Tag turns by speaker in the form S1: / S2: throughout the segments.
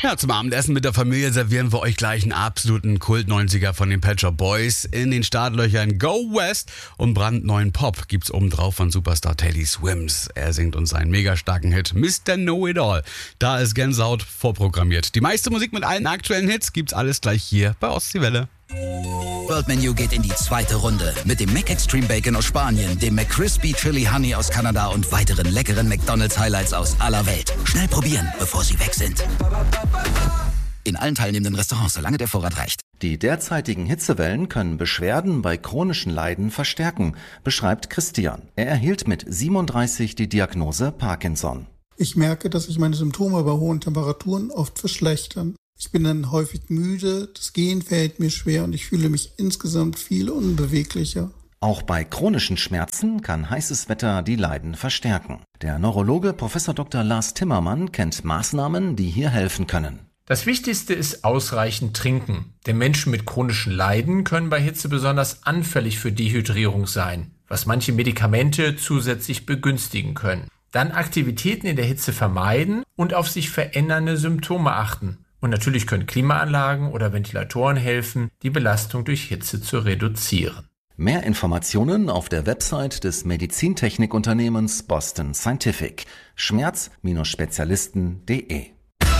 S1: Ja, zum Abendessen mit der Familie servieren wir euch gleich einen absoluten Kult-90er von den Pet Shop Boys. In den Startlöchern Go West und brandneuen Pop gibt's obendrauf von Superstar Teddy Swims. Er singt uns seinen mega starken Hit Mr. Know-It-All. Da ist Gänsehaut vorprogrammiert. Die meiste Musik mit allen aktuellen Hits gibt's alles gleich hier bei Ostseewelle.
S2: World Menu geht in die zweite Runde mit dem McExtreme Bacon aus Spanien, dem McCrispy Chili Honey aus Kanada und weiteren leckeren McDonald's Highlights aus aller Welt. Schnell probieren, bevor sie weg sind. In allen teilnehmenden Restaurants, solange der Vorrat reicht.
S3: Die derzeitigen Hitzewellen können Beschwerden bei chronischen Leiden verstärken, beschreibt Christian. Er erhielt mit 37 die Diagnose Parkinson.
S4: Ich merke, dass sich meine Symptome bei hohen Temperaturen oft verschlechtern. Ich bin dann häufig müde, das Gehen fällt mir schwer und ich fühle mich insgesamt viel unbeweglicher.
S3: Auch bei chronischen Schmerzen kann heißes Wetter die Leiden verstärken. Der Neurologe Prof. Dr. Lars Timmermann kennt Maßnahmen, die hier helfen können.
S5: Das Wichtigste ist ausreichend trinken, denn Menschen mit chronischen Leiden können bei Hitze besonders anfällig für Dehydrierung sein, was manche Medikamente zusätzlich begünstigen können. Dann Aktivitäten in der Hitze vermeiden und auf sich verändernde Symptome achten. Und natürlich können Klimaanlagen oder Ventilatoren helfen, die Belastung durch Hitze zu reduzieren.
S3: Mehr Informationen auf der Website des Medizintechnikunternehmens Boston Scientific. Schmerz-Spezialisten.de.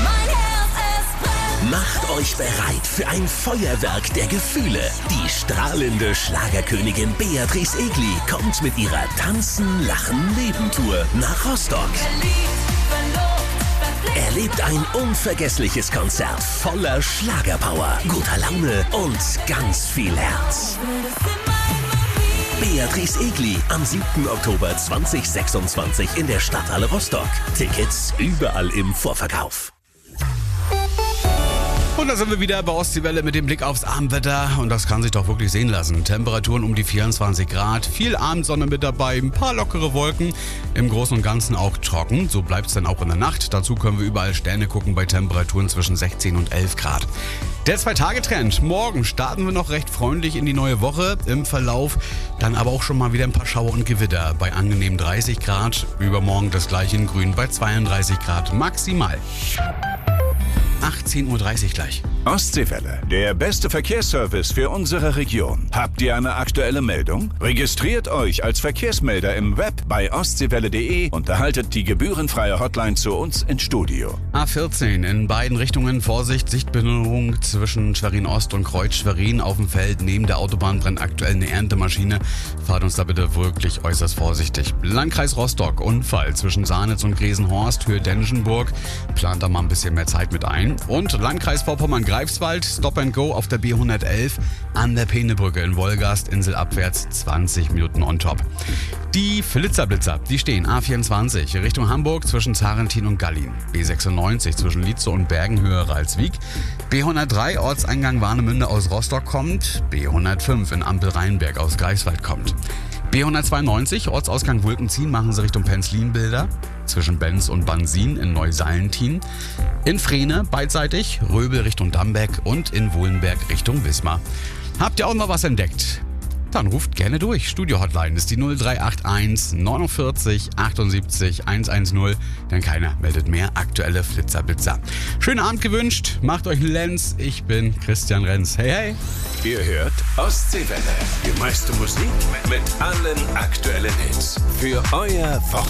S6: Macht euch bereit für ein Feuerwerk der Gefühle. Die strahlende Schlagerkönigin Beatrice Egli kommt mit ihrer Tanzen, Lachen, Leben-Tour nach Rostock. Erlebt ein unvergessliches Konzert voller Schlagerpower, guter Laune und ganz viel Herz. Beatrice Egli am 7. Oktober 2026 in der Stadthalle Rostock. Tickets überall im Vorverkauf.
S1: Und da sind wir wieder bei Ostseewelle mit dem Blick aufs Abendwetter. Und das kann sich doch wirklich sehen lassen. Temperaturen um die 24 Grad, viel Abendsonne mit dabei, ein paar lockere Wolken. Im Großen und Ganzen auch trocken. So bleibt es dann auch in der Nacht. Dazu können wir überall Sterne gucken bei Temperaturen zwischen 16 und 11 Grad. Der 2-Tage-Trend. Morgen starten wir noch recht freundlich in die neue Woche. Im Verlauf dann aber auch schon mal wieder ein paar Schauer und Gewitter bei angenehmen 30 Grad. Übermorgen das gleiche in Grün bei 32 Grad maximal. 18.30 Uhr gleich.
S7: Ostseewelle, der beste Verkehrsservice für unsere Region. Habt ihr eine aktuelle Meldung? Registriert euch als Verkehrsmelder im Web bei ostseewelle.de und erhaltet die gebührenfreie Hotline zu uns ins Studio.
S1: A14 in beiden Richtungen Vorsicht, Sichtbehinderung zwischen Schwerin-Ost und Kreuz Schwerin auf dem Feld. Neben der Autobahn brennt aktuell eine Erntemaschine. Fahrt uns da bitte wirklich äußerst vorsichtig. Landkreis Rostock, Unfall zwischen Sahnitz und Gresenhorst, Höhe Denschenburg. Plant da mal ein bisschen mehr Zeit mit ein. Und Landkreis Vorpommern-Greifswald, Stop and Go auf der B111 an der Peenebrücke in Wolgast, inselabwärts 20 Minuten on top. Die Flitzerblitzer, die stehen A24 Richtung Hamburg zwischen Zarentin und Gallin, B96 zwischen Lietzow und Bergen Höhe Ralswiek, B103 Ortseingang Warnemünde aus Rostock kommt, B105 in Ampel-Rheinberg aus Greifswald kommt. B192 Ortsausgang Wulkenziehen machen sie Richtung Penzlin-Bilder zwischen Benz und Bansin in Neusallentin, in Frehne beidseitig Röbel Richtung Dambeck und in Wohlenberg Richtung Wismar. Habt ihr auch noch was entdeckt? Dann ruft gerne durch. Studio-Hotline ist die 0381 49 78 110, denn keiner meldet mehr aktuelle Flitzerblitzer. Schönen Abend gewünscht, macht euch einen Lenz. Ich bin Christian Renz. Hey, hey.
S7: Ihr hört Ostseewelle, die meiste Musik mit allen aktuellen Hits für euer Wochenende.